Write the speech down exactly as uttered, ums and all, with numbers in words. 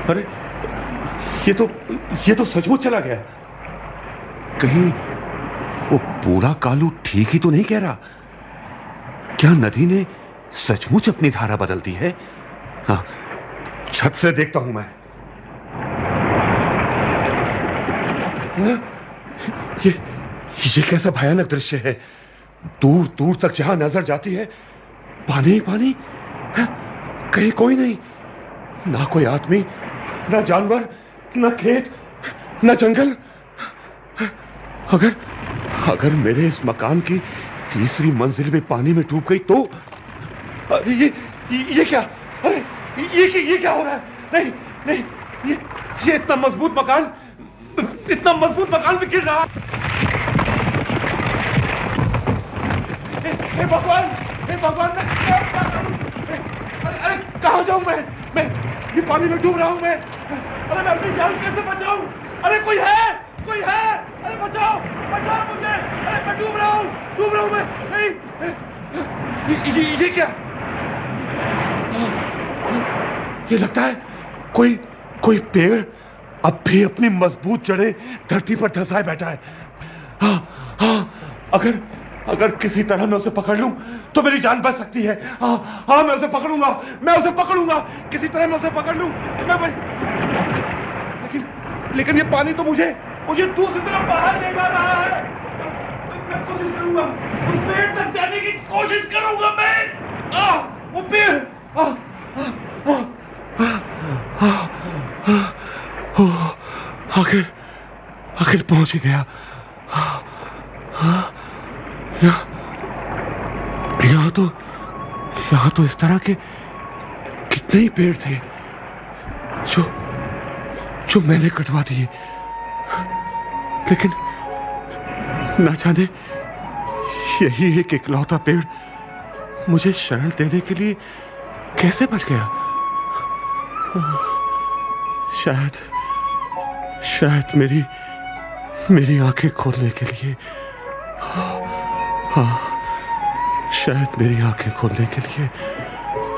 अरे ये तो ये तो सचमुच चला गया। कहीं वो बूढ़ा कालू ठीक ही तो नहीं कह रहा? क्या नदी ने सचमुच अपनी धारा बदल दी है? हाँ, छत से देखता हूं मैं। ये ये कैसा भयानक दृश्य है। दूर दूर तक जहां नजर जाती है पानी ही पानी, कहीं कोई नहीं, ना कोई आदमी, ना जानवर, ना खेत, ना जंगल। अगर अगर मेरे इस मकान की तीसरी मंजिल भी पानी में डूब गई तो अरे ये ये क्या? अरे ये ये क्या हो रहा है? नहीं नहीं, ये ये इतना मजबूत मकान, इतना मजबूत मकान भी गिर रहा। हे भगवान, हे भगवान, मैं अरे अरे कहाँ जाऊं मैं? मैं ये पानी में डूब रहा हूं मैं। अरे मैं अपनी जान कैसे बचाऊं? अरे कोई है, कोई है? अरे बचाओ, बचाओ मुझे। अरे मैं डूब रहा हूं, डूब रहा हूं मैं। नहीं, ये, ये, ये क्या? ये लगता है कोई कोई पेड़ अब भी अपनी मजबूत जड़ें धरती पर धंसाए बैठा है। हाँ हाँ, अगर अगर किसी तरह मैं उसे पकड़ लूं तो मेरी जान बच सकती है। हाँ हाँ, मैं उसे पकड़ूंगा, मैं उसे पकड़ूंगा, किसी तरह मैं उसे पकड़ लूं। मैं लेकिन लेकिन ये पानी तो मुझे मुझे दूसरी तरफ बाहर ले जा रहा है। मैं कोशिश करूंगा, उस पेड़ तक जाने की कोशिश करूंगा मैं। आ, वो पेड़ आ, आ, आ, आ, आ, आ, आखिर आखिर पहुंच ही गया। यहाँ यहाँ तो यहाँ तो इस तरह के कितने ही पेड़ थे जो जो मैंने कटवा दिए, लेकिन ना जाने यही एक इकलौता पेड़ मुझे शरण देने के लिए कैसे बच गया। शायद शायद मेरी मेरी आंखें खोलने के लिए, हाँ, शायद मेरी आंखें खोलने के लिए